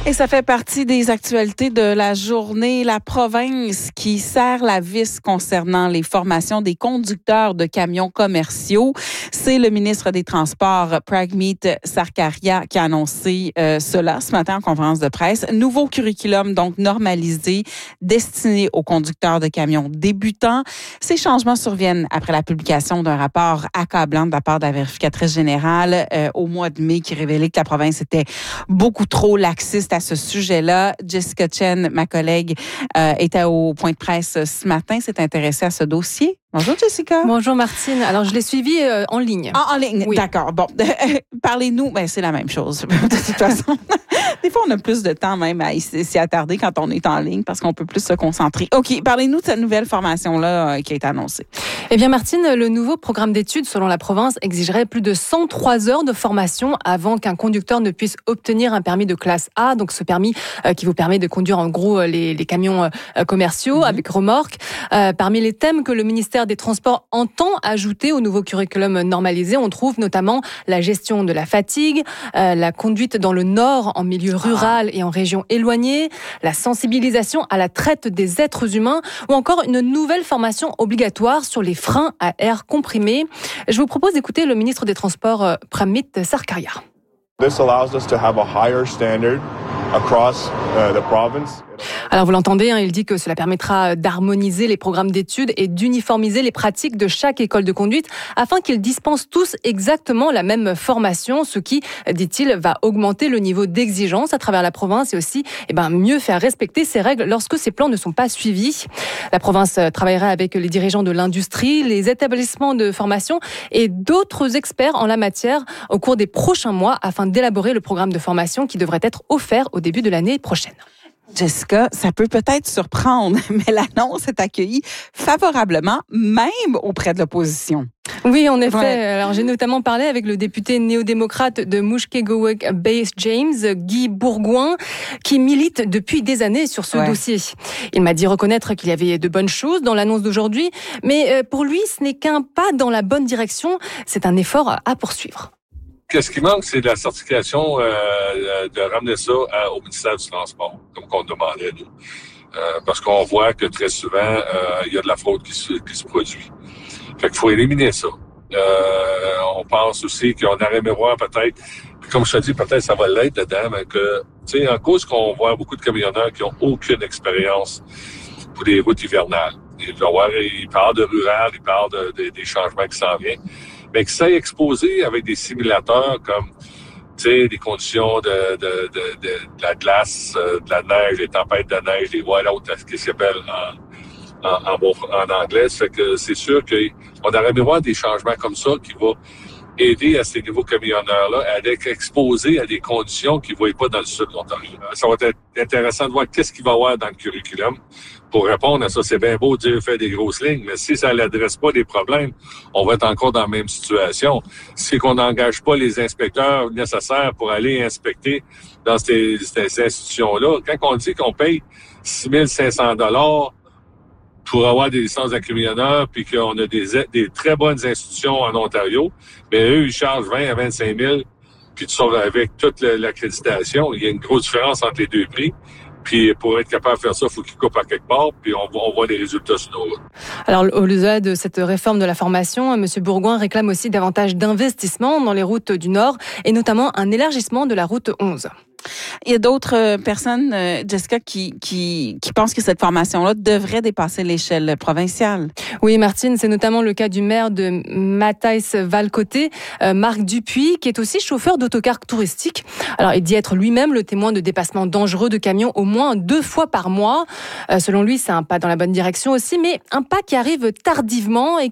Et ça fait partie des actualités de la journée. La province qui serre la vis concernant les formations des conducteurs de camions commerciaux. C'est le ministre des Transports, Pragmeet Sarkaria, qui a annoncé cela ce matin en conférence de presse. Nouveau curriculum donc normalisé, destiné aux conducteurs de camions débutants. Ces changements surviennent après la publication d'un rapport accablant de la part de la vérificatrice générale au mois de mai qui révélait que la province était beaucoup trop laxiste à ce sujet-là. Jessica Chen, ma collègue, était au point de presse ce matin, s'est intéressée à ce dossier. Bonjour Jessica. Bonjour Martine. Alors je l'ai suivi en ligne. Ah, en ligne, oui. D'accord. Bon, parlez-nous. Ben c'est la même chose de toute façon. Des fois, on a plus de temps même à s'y attarder quand on est en ligne parce qu'on peut plus se concentrer. OK, parlez-nous de cette nouvelle formation-là qui a été annoncée. Eh bien Martine, le nouveau programme d'études selon la province exigerait plus de 103 heures de formation avant qu'un conducteur ne puisse obtenir un permis de classe A, donc ce permis qui vous permet de conduire en gros les camions commerciaux avec remorque. Parmi les thèmes que le ministère des Transports entend ajouter au nouveau curriculum normalisé, on trouve notamment la gestion de la fatigue, la conduite dans le nord en milieu rural et en région éloignée, la sensibilisation à la traite des êtres humains ou encore une nouvelle formation obligatoire sur les freins à air comprimé. Je vous propose d'écouter le ministre des Transports, Pragmeet Sarkaria. This allows us to have a higher standard across the province. Alors vous l'entendez, il dit que cela permettra d'harmoniser les programmes d'études et d'uniformiser les pratiques de chaque école de conduite afin qu'ils dispensent tous exactement la même formation, ce qui, dit-il, va augmenter le niveau d'exigence à travers la province et aussi mieux faire respecter ces règles lorsque ces plans ne sont pas suivis. La province travaillera avec les dirigeants de l'industrie, les établissements de formation et d'autres experts en la matière au cours des prochains mois afin d'élaborer le programme de formation qui devrait être offert au début de l'année prochaine. Jessica, ça peut peut-être surprendre, mais l'annonce est accueillie favorablement, même auprès de l'opposition. Oui, en effet. Ouais. Alors, j'ai notamment parlé avec le député néo-démocrate de Mushkegowuk Bay James, Guy Bourgoin, qui milite depuis des années sur ce dossier. Il m'a dit reconnaître qu'il y avait de bonnes choses dans l'annonce d'aujourd'hui, mais pour lui, ce n'est qu'un pas dans la bonne direction. C'est un effort à poursuivre. Qu'est-ce qui manque, c'est la certification de ramener ça au ministère du Transport, comme on demandait, nous. Parce qu'on voit que très souvent, il y a de la fraude qui se produit. Fait qu'il faut éliminer ça. On pense aussi qu'on aurait aimé voir peut-être, comme je te dis, peut-être ça va l'être dedans, mais que, tu sais, en cause qu'on voit beaucoup de camionneurs qui ont aucune expérience pour des routes hivernales. Il parle de rural, il parle des changements qui s'en viennent. Mais que ça est exposé avec des simulateurs comme, tu sais, des conditions de la glace, de la neige, des tempêtes de neige, des whiteouts, ce qui s'appelle en anglais. Ça fait que c'est sûr qu'on aurait aimé voir des changements comme ça qui vont aider à ces nouveaux camionneurs-là à être exposés à des conditions qu'ils ne voient pas dans le sud de l'Ontario. Ça va être intéressant de voir qu'est-ce qu'il va y avoir dans le curriculum. Pour répondre à ça, c'est bien beau de dire faire des grosses lignes, mais si ça n'adresse pas des problèmes, on va être encore dans la même situation. C'est qu'on n'engage pas les inspecteurs nécessaires pour aller inspecter dans ces institutions-là. Quand on dit qu'on paye 6 500 $ pour avoir des licences de camionneurs, puis qu'on a des très bonnes institutions en Ontario, mais eux, ils chargent 20 à 25 000, puis tu sors avec toute l'accréditation. Il y a une grosse différence entre les deux prix. Puis pour être capable de faire ça, il faut qu'ils coupent à quelque part, puis on voit les résultats sur nos routes. Alors au-delà de cette réforme de la formation, M. Bourgoin réclame aussi davantage d'investissement dans les routes du Nord, et notamment un élargissement de la route 11. Il y a d'autres personnes, Jessica, qui pensent que cette formation-là devrait dépasser l'échelle provinciale. Oui, Martine, c'est notamment le cas du maire de Matthijs-Valcoté, Marc Dupuis, qui est aussi chauffeur d'autocar touristique. Alors, il dit être lui-même le témoin de dépassements dangereux de camions au moins 2 fois par mois. Selon lui, c'est un pas dans la bonne direction aussi, mais un pas qui arrive tardivement et